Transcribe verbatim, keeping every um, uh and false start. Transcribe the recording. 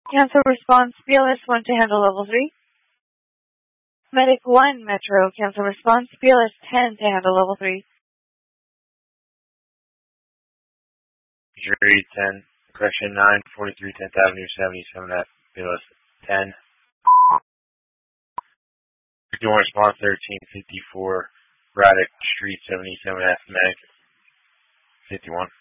Cancel response, B L S one to handle level three. Medic one, Metro, cancel response, B L S ten to handle level three. Jury ten, correction nine, forty-three tenth Avenue, seventy-seven at B L S ten. Doing response thirteen fifty-four, Braddock Street, seventy-seven at Medic fifty-one.